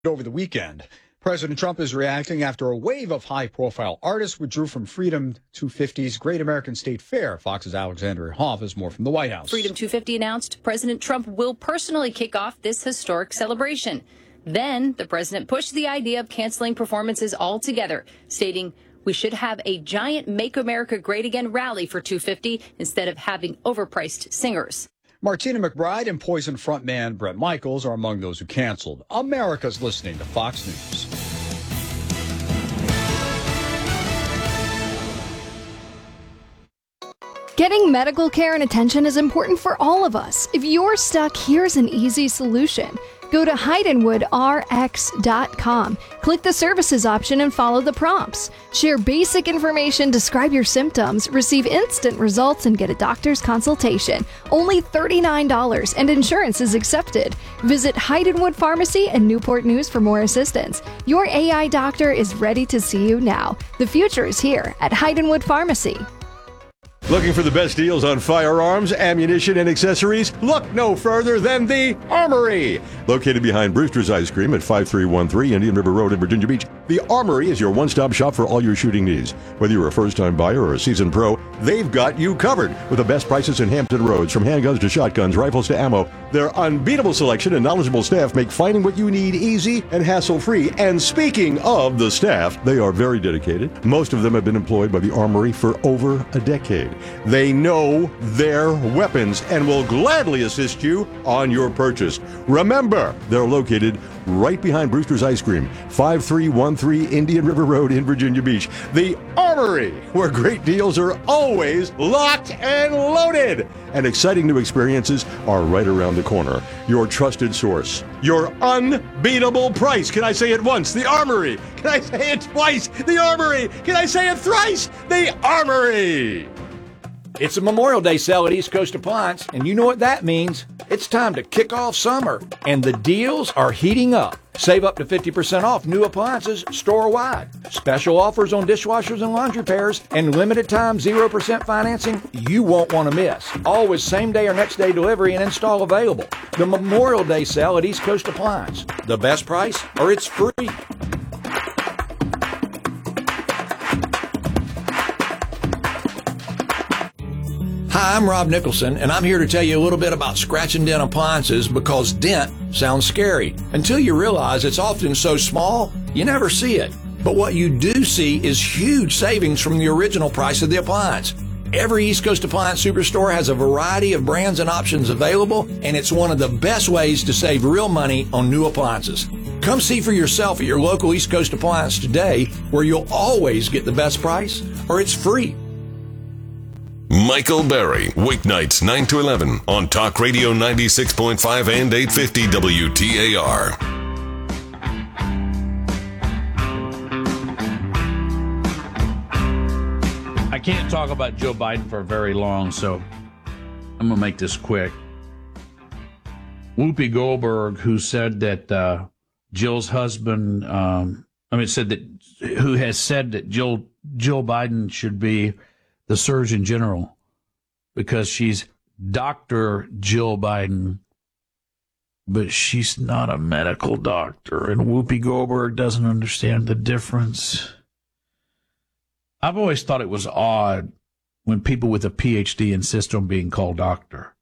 over the weekend. President Trump is reacting after a wave of high-profile artists withdrew from Freedom 250's Great American State Fair. Fox's Alexandria Hoff has more from the White House. Freedom 250 announced President Trump will personally kick off this historic celebration. Then the president pushed the idea of canceling performances altogether, stating we should have a giant Make America Great Again rally for 250 instead of having overpriced singers. Martina McBride and Poison frontman Bret Michaels are among those who canceled. America's listening to Fox News. Getting medical care and attention is important for all of us. If you're stuck, here's an easy solution. Go to HeidenwoodRx.com. Click the services option and follow the prompts. Share basic information, describe your symptoms, receive instant results, and get a doctor's consultation. Only $39, and insurance is accepted. Visit Heidenwood Pharmacy and Newport News for more assistance. Your AI doctor is ready to see you now. The future is here at Heidenwood Pharmacy. Looking for the best deals on firearms, ammunition, and accessories? Look no further than the Armory. Located behind Brewster's Ice Cream at 5313 Indian River Road in Virginia Beach, the Armory is your one-stop shop for all your shooting needs. Whether you're a first-time buyer or a seasoned pro, they've got you covered with the best prices in Hampton Roads. From handguns to shotguns, rifles to ammo, their unbeatable selection and knowledgeable staff make finding what you need easy and hassle-free. And speaking of the staff, they are very dedicated. Most of them have been employed by the Armory for over a decade. They know their weapons and will gladly assist you on your purchase. Remember, they're located right behind Brewster's Ice Cream, 5313 Indian River Road in Virginia Beach. The Armory, where great deals are always locked and loaded. And exciting new experiences are right around the corner. Your trusted source. Your unbeatable price. Can I say it once? The Armory. Can I say it twice? The Armory. Can I say it thrice? The Armory. It's a Memorial Day sale at East Coast Appliance, and you know what that means. It's time to kick off summer, and the deals are heating up. Save up to 50% off new appliances store-wide. Special offers on dishwashers and laundry pairs, and limited time 0% financing you won't want to miss. Always same-day or next-day delivery and install available. The Memorial Day sale at East Coast Appliance. The best price, or it's free. Hi, I'm Rob Nicholson, and I'm here to tell you a little bit about scratch and dent appliances because dent sounds scary. Until you realize it's often so small, you never see it. But what you do see is huge savings from the original price of the appliance. Every East Coast Appliance Superstore has a variety of brands and options available, and it's one of the best ways to save real money on new appliances. Come see for yourself at your local East Coast Appliance today, where you'll always get the best price, or it's free. Michael Berry, weeknights 9 to 11 on Talk Radio 96.5 and 850 WTAR. I can't talk about Joe Biden for very long, so I'm going to make this quick. Whoopi Goldberg, who said that Jill's husband, who has said that Jill Biden should be the Surgeon General because she's Dr. Jill Biden, but she's not a medical doctor, and Whoopi Goldberg doesn't understand the difference. I've always thought it was odd when people with a PhD insist on being called doctor,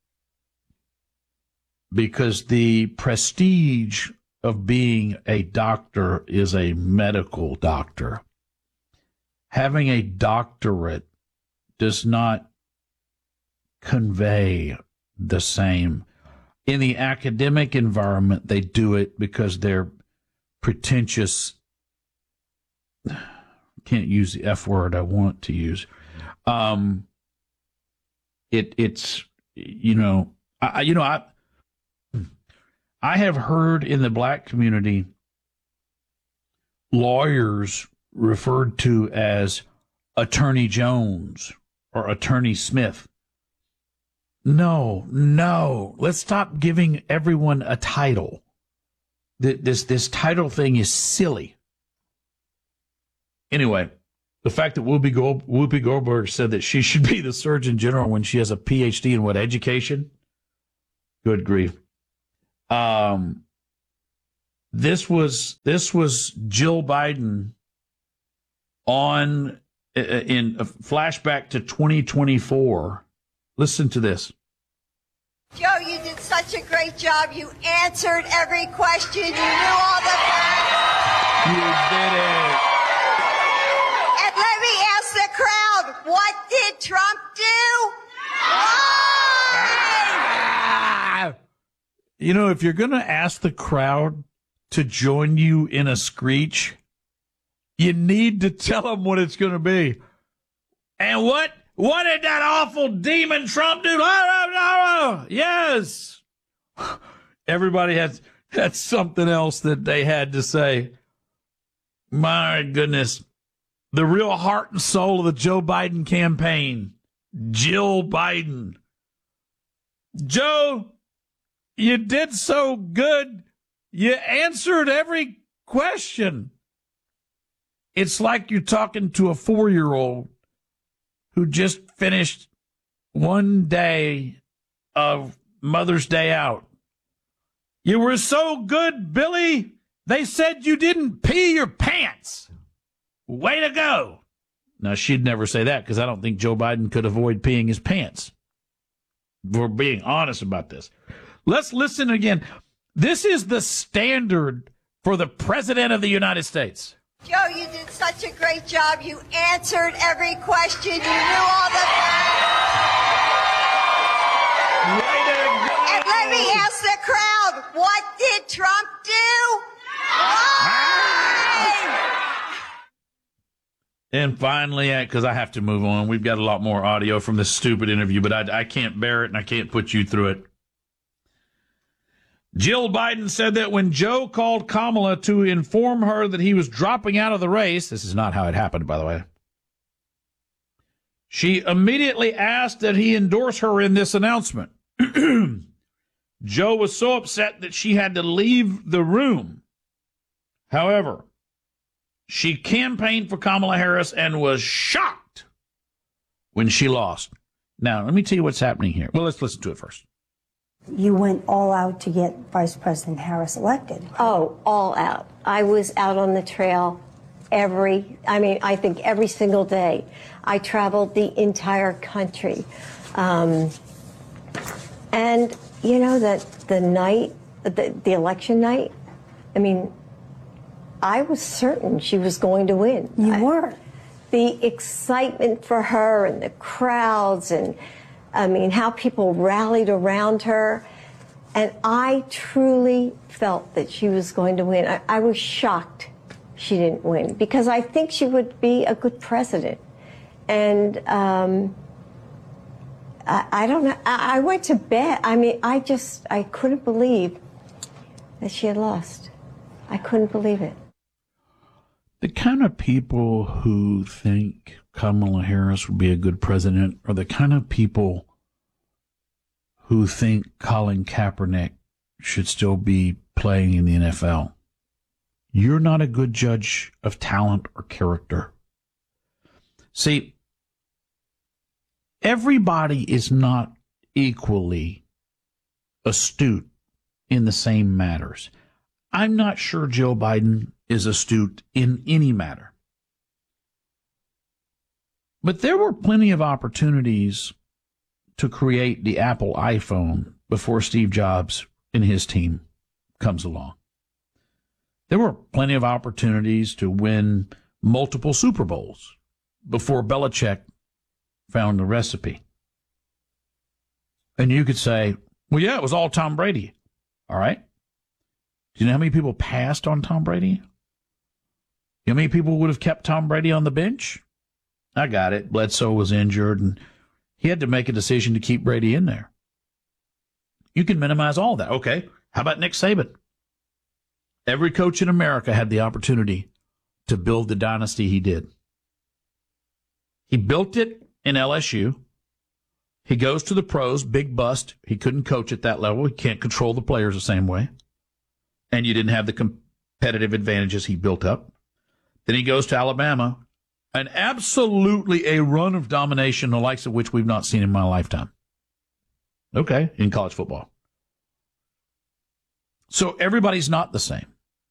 because the prestige of being a doctor is a medical doctor. Having a doctorate does not convey the same. In the academic environment, they do it because they're pretentious. Can't use the F word I want to use. It's I have heard in the black community lawyers referred to as Attorney Jones or Attorney Smith. No. Let's stop giving everyone a title. This title thing is silly. Anyway, the fact that Whoopi Goldberg said that she should be the Surgeon General when she has a PhD in what, education? Good grief. This was Jill Biden in a flashback to 2024. Listen to this. Joe, you did such a great job. You answered every question. You knew all the facts. You did it. And let me ask the crowd, what did Trump do? Why? You know, if you're going to ask the crowd to join you in a screech, you need to tell them what it's going to be. And what did that awful demon Trump do? Yes. Everybody had something else that they had to say. My goodness. The real heart and soul of the Joe Biden campaign, Jill Biden. Joe, you did so good. You answered every question. It's like you're talking to a 4-year-old who just finished one day of Mother's Day out. You were so good, Billy. They said you didn't pee your pants. Way to go. Now, she'd never say that because I don't think Joe Biden could avoid peeing his pants. We're being honest about this. Let's listen again. This is the standard for the President of the United States. Joe, you did such a great job. You answered every question. You knew all the facts. And let me ask the crowd, what did Trump do? Why? And finally, because I have to move on, we've got a lot more audio from this stupid interview, but I can't bear it and I can't put you through it. Jill Biden said that when Joe called Kamala to inform her that he was dropping out of the race, this is not how it happened, by the way, she immediately asked that he endorse her in this announcement. Joe was so upset that she had to leave the room. However, she campaigned for Kamala Harris and was shocked when she lost. Now, let me tell you what's happening here. Well, let's listen to it first. You went all out to get Vice President Harris elected. Oh, all out. I was out on the trail I think every single day. I traveled the entire country. And, you know, that the night, the election night, I mean, I was certain she was going to win. You were. The excitement for her and the crowds and, I mean, how people rallied around her. And I truly felt that she was going to win. I was shocked she didn't win because I think she would be a good president. And I don't know. I went to bed. I mean, I couldn't believe that she had lost. I couldn't believe it. The kind of people who think Kamala Harris would be a good president are the kind of people who think Colin Kaepernick should still be playing in the NFL. You're not a good judge of talent or character. See, everybody is not equally astute in the same matters. I'm not sure Joe Biden is astute in any matter. But there were plenty of opportunities to create the Apple iPhone before Steve Jobs and his team comes along. There were plenty of opportunities to win multiple Super Bowls before Belichick found the recipe. And you could say, well, yeah, it was all Tom Brady. All right. Do you know how many people passed on Tom Brady? You know how many people would have kept Tom Brady on the bench? I got it. Bledsoe was injured, and he had to make a decision to keep Brady in there. You can minimize all that. Okay, how about Nick Saban? Every coach in America had the opportunity to build the dynasty he did. He built it in LSU. He goes to the pros, big bust. He couldn't coach at that level. He can't control the players the same way. And you didn't have the competitive advantages he built up. Then he goes to Alabama, and absolutely a run of domination, the likes of which we've not seen in my lifetime. Okay, in college football. So everybody's not the same.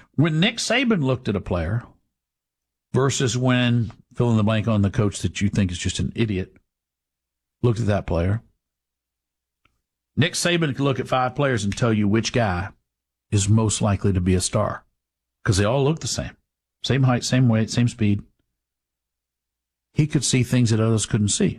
When Nick Saban looked at a player versus when, fill in the blank on the coach that you think is just an idiot, looked at that player, Nick Saban could look at 5 players and tell you which guy is most likely to be a star because they all look the same. Same height, same weight, same speed. He could see things that others couldn't see.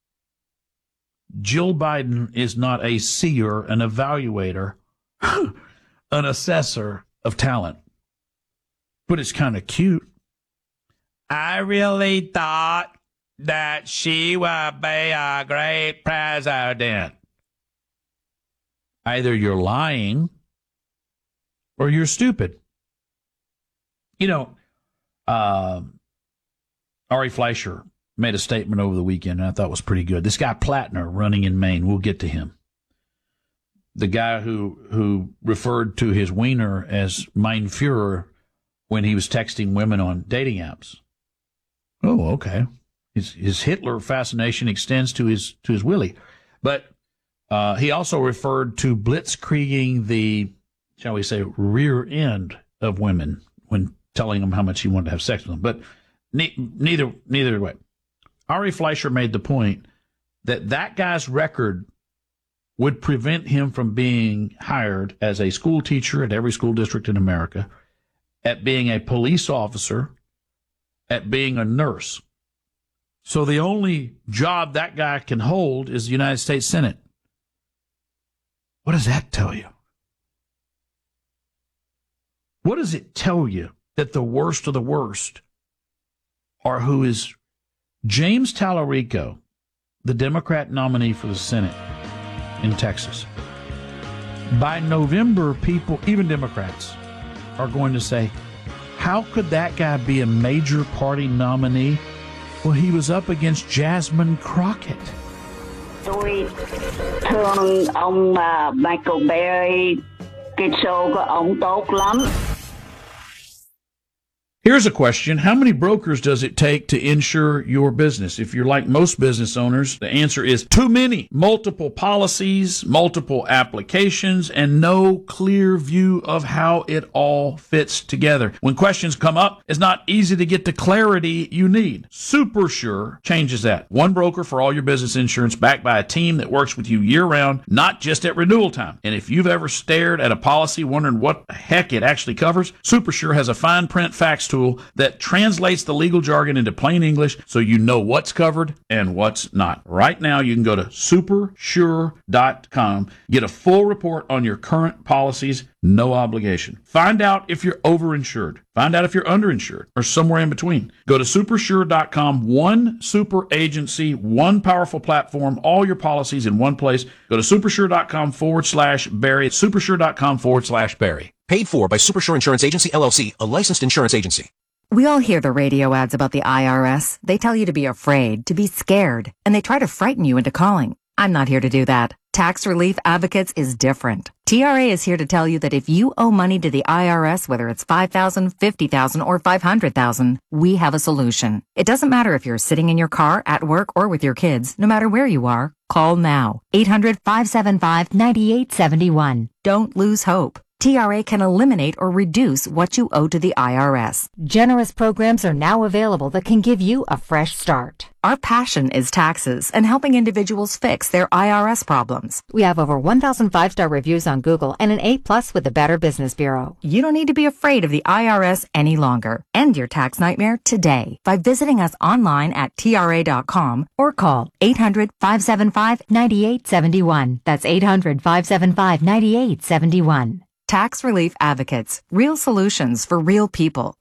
Jill Biden is not a seer, an evaluator, an assessor of talent. But it's kind of cute. I really thought that she would be a great president. Either you're lying or you're stupid. You know, Ari Fleischer made a statement over the weekend and I thought was pretty good. This guy Plattner running in Maine, we'll get to him. The guy who referred to his wiener as Mein Führer when he was texting women on dating apps. Oh, okay. His Hitler fascination extends to his willy. But he also referred to blitzkrieging the, shall we say, rear end of women when telling them how much he wanted to have sex with them. But neither way. Ari Fleischer made the point that guy's record would prevent him from being hired as a school teacher at every school district in America, at being a police officer, at being a nurse. So the only job that guy can hold is the United States Senate. What does that tell you? What does it tell you that the worst of the worst are who is James Tallarico, the Democrat nominee for the Senate in Texas? By November, people, even Democrats, are going to say, how could that guy be a major party nominee? Well, he was up against Jasmine Crockett. Tôi thương ông Michael Berry, cái show của ông tốt lắm. Here's a question. How many brokers does it take to insure your business? If you're like most business owners, the answer is too many. Multiple policies, multiple applications, and no clear view of how it all fits together. When questions come up, it's not easy to get the clarity you need. SuperSure changes that. One broker for all your business insurance backed by a team that works with you year-round, not just at renewal time. And if you've ever stared at a policy wondering what the heck it actually covers, SuperSure has a fine print facts tool that translates the legal jargon into plain English so you know what's covered and what's not. Right now, you can go to supersure.com, get a full report on your current policies, no obligation. Find out if you're overinsured. Find out if you're underinsured or somewhere in between. Go to supersure.com, one super agency, one powerful platform, all your policies in one place. Go to supersure.com/Barry. Supersure.com/Barry. Paid for by Supersure Insurance Agency, LLC, a licensed insurance agency. We all hear the radio ads about the IRS. They tell you to be afraid, to be scared, and they try to frighten you into calling. I'm not here to do that. Tax Relief Advocates is different. TRA is here to tell you that if you owe money to the IRS, whether it's $5,000, $50,000, or $500,000, we have a solution. It doesn't matter if you're sitting in your car, at work, or with your kids. No matter where you are, call now. 800-575-9871. Don't lose hope. TRA can eliminate or reduce what you owe to the IRS. Generous programs are now available that can give you a fresh start. Our passion is taxes and helping individuals fix their IRS problems. We have over 1,000 5-star reviews on Google and an A+ with the Better Business Bureau. You don't need to be afraid of the IRS any longer. End your tax nightmare today by visiting us online at TRA.com or call 800-575-9871. That's 800-575-9871. Tax Relief Advocates. Real solutions for real people.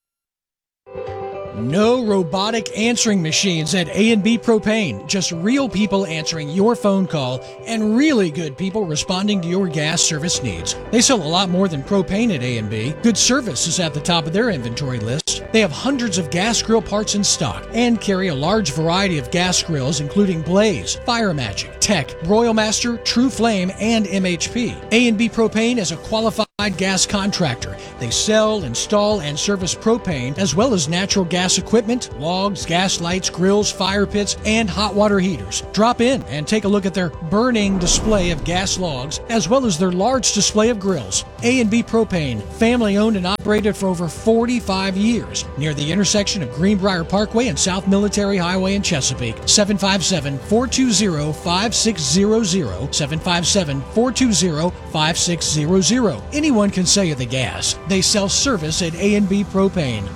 No robotic answering machines at A&B Propane. Just real people answering your phone call and really good people responding to your gas service needs. They sell a lot more than propane at A&B. Good service is at the top of their inventory list. They have hundreds of gas grill parts in stock and carry a large variety of gas grills including Blaze, Fire Magic, Tech, Royal Master, True Flame, and MHP. A&B Propane is a qualified gas contractor. They sell, install, and service propane, as well as natural gas equipment, logs, gas lights, grills, fire pits, and hot water heaters. Drop in and take a look at their burning display of gas logs, as well as their large display of grills. A&B Propane, family owned and operated for over 45 years, near the intersection of Greenbrier Parkway and South Military Highway in Chesapeake. 757-420-5600, 757-420-5600. Anyone can sell you the gas. They sell service at A&B Propane.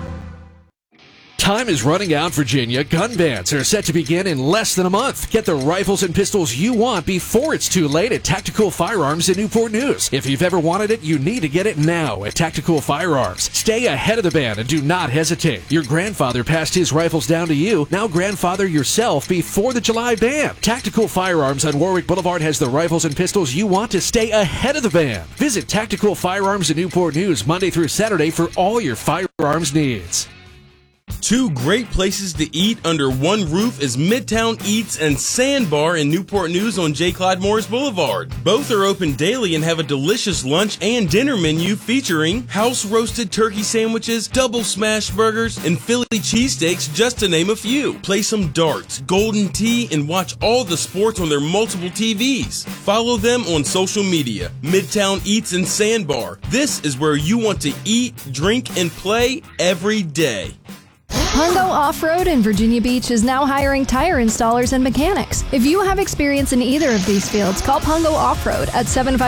Time is running out, Virginia. Gun bans are set to begin in less than a month. Get the rifles and pistols you want before it's too late at Tactical Firearms in Newport News. If you've ever wanted it, you need to get it now at Tactical Firearms. Stay ahead of the ban and do not hesitate. Your grandfather passed his rifles down to you. Now grandfather yourself before the July ban. Tactical Firearms on Warwick Boulevard has the rifles and pistols you want to stay ahead of the ban. Visit Tactical Firearms in Newport News Monday through Saturday for all your firearms needs. Two great places to eat under one roof is Midtown Eats and Sandbar in Newport News on J. Clyde Morris Boulevard. Both are open daily and have a delicious lunch and dinner menu featuring house-roasted turkey sandwiches, double smash burgers, and Philly cheesesteaks, just to name a few. Play some darts, golden tea, and watch all the sports on their multiple TVs. Follow them on social media. Midtown Eats and Sandbar. This is where you want to eat, drink, and play every day. Pungo Off-Road in Virginia Beach is now hiring tire installers and mechanics. If you have experience in either of these fields, call Pungo Off-Road at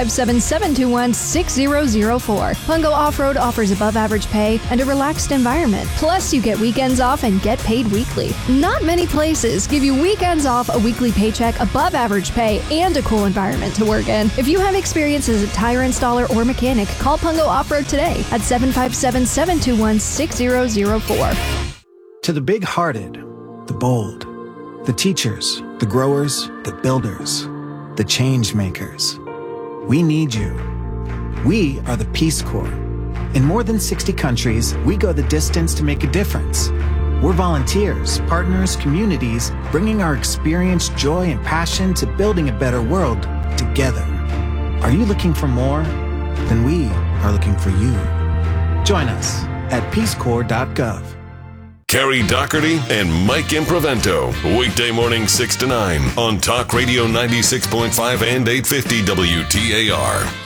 757-721-6004. Pungo Off-Road offers above-average pay and a relaxed environment. Plus, you get weekends off and get paid weekly. Not many places give you weekends off, a weekly paycheck, above-average pay, and a cool environment to work in. If you have experience as a tire installer or mechanic, call Pungo Off-Road today at 757-721-6004. To the big-hearted, the bold, the teachers, the growers, the builders, the change makers, we need you. We are the Peace Corps. In more than 60 countries, we go the distance to make a difference. We're volunteers, partners, communities, bringing our experience, joy, and passion to building a better world together. Are you looking for more? Then we are looking for you. Join us at peacecorps.gov. Carrie Doherty and Mike Improvento. Weekday morning 6 to 9 on Talk Radio 96.5 and 850 WTAR.